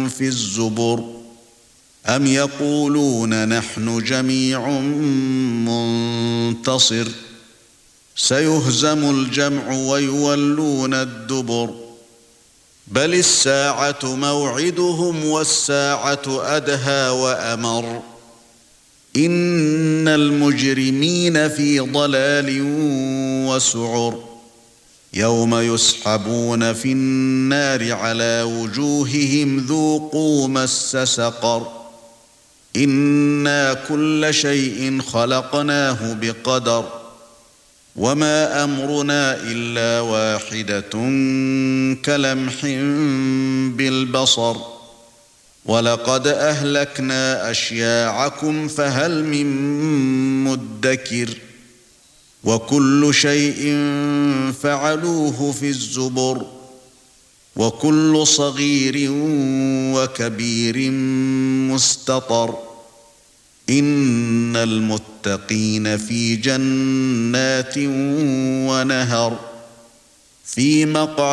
في الزبر أم يقولون نحن جميع منتصر سيهزم الجمع ويولون الدبر بل الساعة موعدهم والساعة أدهى وأمر إن المجرمين في ضلال وسعر يوم يسحبون في النار على وجوههم ذوقوا مس سقر إنا كل شيء خلقناه بقدر وما أمرنا إلا واحدة كلمح بالبصر ولقد أهلكنا أشياعكم فهل من مدكر وكل شيء فعلوه في الزبر وكل صغير وكبير مستطر إن المتقين في جنات ونهر في مقعد